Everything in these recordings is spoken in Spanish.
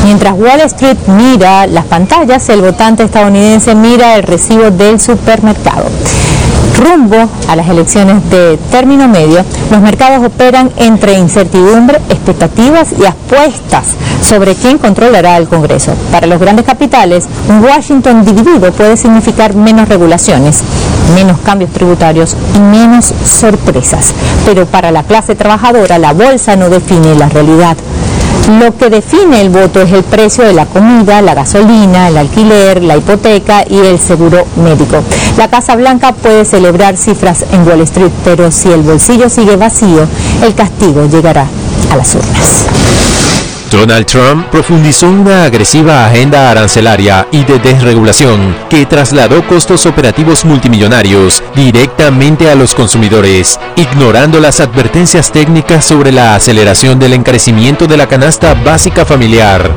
Mientras Wall Street mira las pantallas, el votante estadounidense mira el recibo del supermercado. Rumbo a las elecciones de término medio, los mercados operan entre incertidumbre, expectativas y apuestas sobre quién controlará el Congreso. Para los grandes capitales, un Washington dividido puede significar menos regulaciones, menos cambios tributarios y menos sorpresas. Pero para la clase trabajadora, la bolsa no define la realidad. Lo que define el voto es el precio de la comida, la gasolina, el alquiler, la hipoteca y el seguro médico. La Casa Blanca puede celebrar cifras en Wall Street, pero si el bolsillo sigue vacío, el castigo llegará a las urnas. Donald Trump profundizó una agresiva agenda arancelaria y de desregulación que trasladó costos operativos multimillonarios directamente a los consumidores, ignorando las advertencias técnicas sobre la aceleración del encarecimiento de la canasta básica familiar.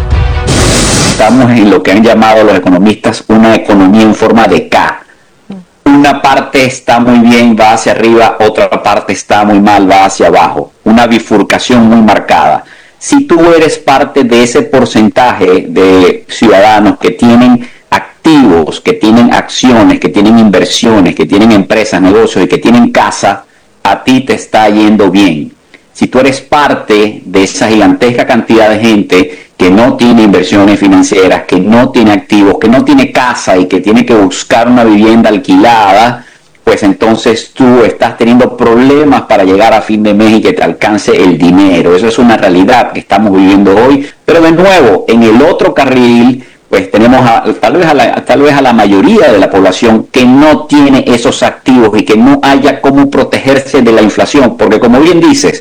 Estamos en lo que han llamado los economistas una economía en forma de K. Una parte está muy bien, va hacia arriba, otra parte está muy mal, va hacia abajo. Una bifurcación muy marcada. Si tú eres parte de ese porcentaje de ciudadanos que tienen activos, que tienen acciones, que tienen inversiones, que tienen empresas, negocios y que tienen casa, a ti te está yendo bien. Si tú eres parte de esa gigantesca cantidad de gente que no tiene inversiones financieras, que no tiene activos, que no tiene casa y que tiene que buscar una vivienda alquilada, pues entonces tú estás teniendo problemas para llegar a fin de mes y que te alcance el dinero. Eso es una realidad que estamos viviendo hoy. Pero de nuevo, en el otro carril, pues tenemos tal vez a la mayoría de la población que no tiene esos activos y que no haya cómo protegerse de la inflación. Porque como bien dices,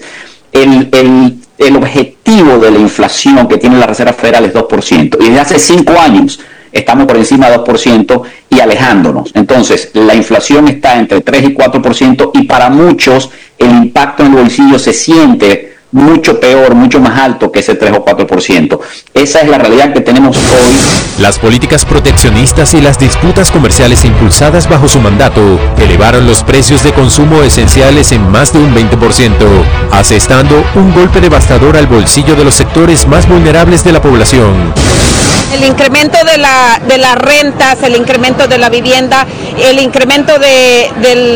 el objetivo de la inflación que tiene la Reserva Federal es 2%. Y desde hace 5 años estamos por encima de 2% y alejándonos. Entonces, la inflación está entre 3 y 4% y para muchos el impacto en el bolsillo se siente mucho peor, mucho más alto que ese 3 o 4%. Esa es la realidad que tenemos hoy. Las políticas proteccionistas y las disputas comerciales impulsadas bajo su mandato elevaron los precios de consumo esenciales en más de un 20%, asestando un golpe devastador al bolsillo de los sectores más vulnerables de la población. El incremento de las rentas, el incremento de la vivienda, el incremento de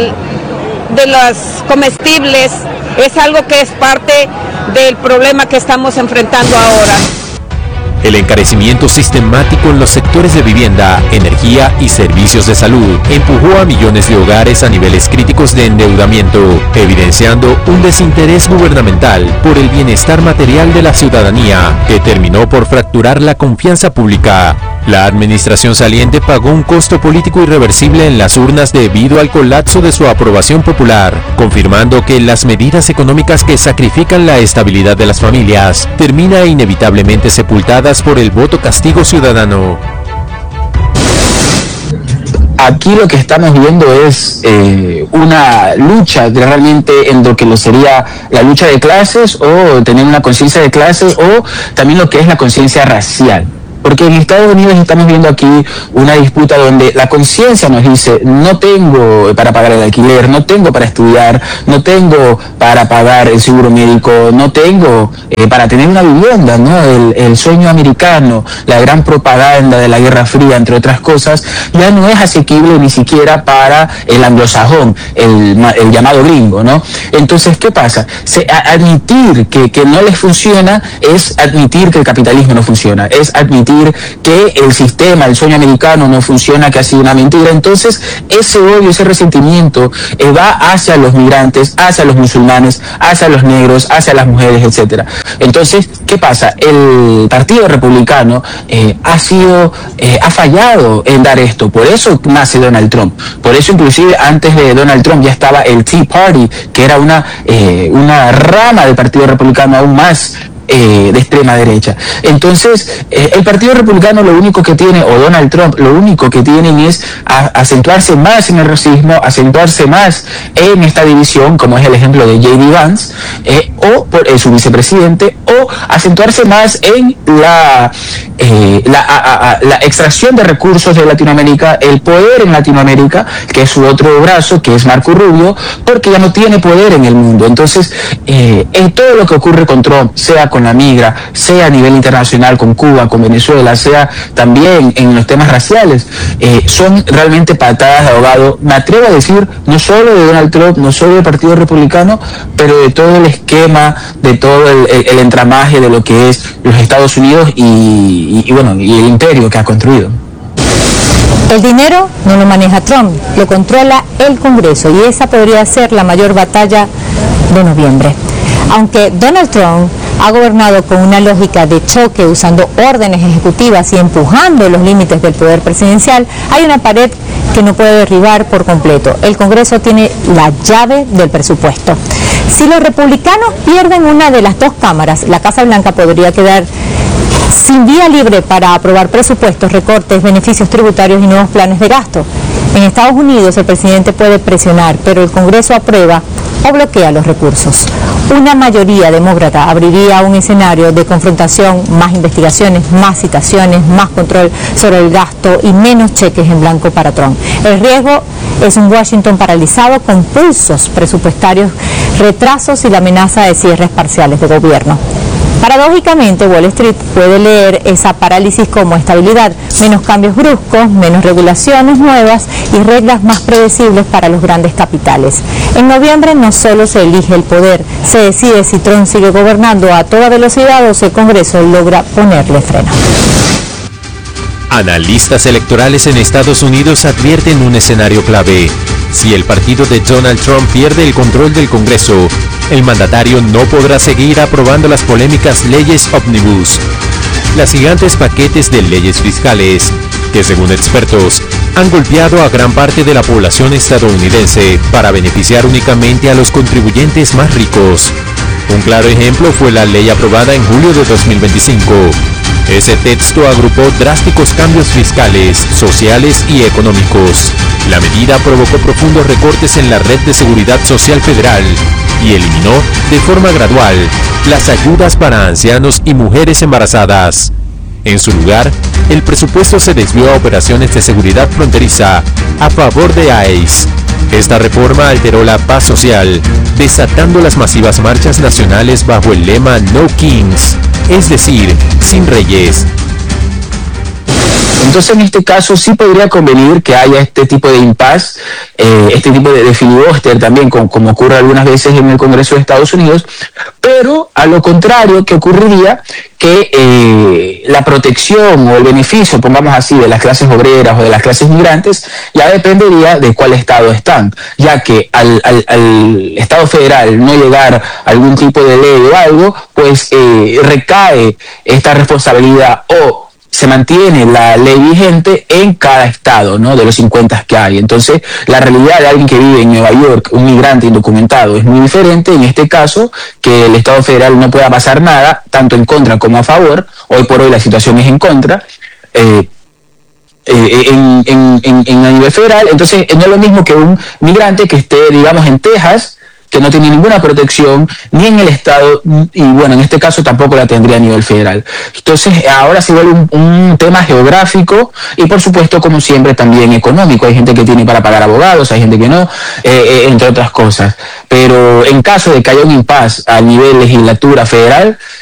los comestibles, es algo que es parte del problema que estamos enfrentando ahora. El encarecimiento sistemático en los sectores de vivienda, energía y servicios de salud empujó a millones de hogares a niveles críticos de endeudamiento, evidenciando un desinterés gubernamental por el bienestar material de la ciudadanía, que terminó por fracturar la confianza pública. La administración saliente pagó un costo político irreversible en las urnas debido al colapso de su aprobación popular, confirmando que las medidas económicas que sacrifican la estabilidad de las familias termina inevitablemente sepultadas por el voto castigo ciudadano. Aquí lo que estamos viendo es una lucha realmente en lo que sería la lucha de clases o tener una conciencia de clases o también lo que es la conciencia racial. Porque en Estados Unidos estamos viendo aquí una disputa donde la conciencia nos dice, no tengo para pagar el alquiler, no tengo para estudiar, no tengo para pagar el seguro médico, no tengo para tener una vivienda, ¿no? El sueño americano, la gran propaganda de la Guerra Fría, entre otras cosas, ya no es asequible ni siquiera para el anglosajón, el llamado gringo, ¿no? Entonces, ¿qué pasa? Admitir que no les funciona es admitir que el capitalismo no funciona, es admitir que el sistema, el sueño americano no funciona, que ha sido una mentira. Entonces ese odio, ese resentimiento va hacia los migrantes, hacia los musulmanes, hacia los negros, hacia las mujeres, etcétera. Entonces, ¿qué pasa? El Partido Republicano ha fallado en dar esto. Por eso nace Donald Trump. Por eso inclusive antes de Donald Trump ya estaba el Tea Party, que era una rama del Partido Republicano aún más de extrema derecha. Entonces, el Partido Republicano lo único que tiene, o Donald Trump, lo único que tienen es acentuarse más en el racismo, acentuarse más en esta división, como es el ejemplo de J.D. Vance, o por su vicepresidente, o acentuarse más en la extracción de recursos de Latinoamérica, el poder en Latinoamérica, que es su otro brazo, que es Marco Rubio, porque ya no tiene poder en el mundo. Entonces, en todo lo que ocurre con Trump, sea con la migra, sea a nivel internacional con Cuba, con Venezuela, sea también en los temas raciales, son realmente patadas de ahogado, me atrevo a decir, no solo de Donald Trump, no solo del Partido Republicano, pero de todo el esquema, de todo el entramaje de lo que es los Estados Unidos y el imperio que ha construido. El dinero no lo maneja Trump, lo controla el Congreso, y esa podría ser la mayor batalla de noviembre. Aunque Donald Trump ha gobernado con una lógica de choque, usando órdenes ejecutivas y empujando los límites del poder presidencial, hay una pared que no puede derribar por completo. El Congreso tiene la llave del presupuesto. Si los republicanos pierden una de las dos cámaras, la Casa Blanca podría quedar sin vía libre para aprobar presupuestos, recortes, beneficios tributarios y nuevos planes de gasto. En Estados Unidos el presidente puede presionar, pero el Congreso aprueba o bloquea los recursos. Una mayoría demócrata abriría un escenario de confrontación, más investigaciones, más citaciones, más control sobre el gasto y menos cheques en blanco para Trump. El riesgo es un Washington paralizado con pulsos presupuestarios, retrasos y la amenaza de cierres parciales de gobierno. Paradójicamente, Wall Street puede leer esa parálisis como estabilidad, menos cambios bruscos, menos regulaciones nuevas y reglas más predecibles para los grandes capitales. En noviembre no solo se elige el poder, se decide si Trump sigue gobernando a toda velocidad o si el Congreso logra ponerle freno. Analistas electorales en Estados Unidos advierten un escenario clave. Si el partido de Donald Trump pierde el control del Congreso, el mandatario no podrá seguir aprobando las polémicas leyes ómnibus, las gigantes paquetes de leyes fiscales, que según expertos, han golpeado a gran parte de la población estadounidense para beneficiar únicamente a los contribuyentes más ricos. Un claro ejemplo fue la ley aprobada en julio de 2025. Ese texto agrupó drásticos cambios fiscales, sociales y económicos. La medida provocó profundos recortes en la red de seguridad social federal y eliminó, de forma gradual, las ayudas para ancianos y mujeres embarazadas. En su lugar, el presupuesto se desvió a operaciones de seguridad fronteriza a favor de ICE. Esta reforma alteró la paz social, desatando las masivas marchas nacionales bajo el lema No Kings, es decir, sin reyes. Entonces, en este caso sí podría convenir que haya este tipo de impasse, este tipo de filibuster también, como ocurre algunas veces en el Congreso de Estados Unidos, pero a lo contrario, que ocurriría que la protección o el beneficio, pongamos así, de las clases obreras o de las clases migrantes, ya dependería de cuál estado están, ya que al Estado federal no llegar a algún tipo de ley o algo, pues recae esta responsabilidad o se mantiene la ley vigente en cada estado, ¿no? De los 50 que hay. Entonces, la realidad de alguien que vive en Nueva York, un migrante indocumentado, es muy diferente. En este caso, que el Estado federal no pueda pasar nada, tanto en contra como a favor. Hoy por hoy la situación es en contra. A nivel federal. Entonces, no es lo mismo que un migrante que esté, digamos, en Texas, que no tiene ninguna protección ni en el estado, y bueno, en este caso tampoco la tendría a nivel federal. Entonces ahora se vuelve un tema geográfico y por supuesto, como siempre, también económico. Hay gente que tiene para pagar abogados, hay gente que no, entre otras cosas. Pero en caso de que haya un impasse a nivel legislatura federal,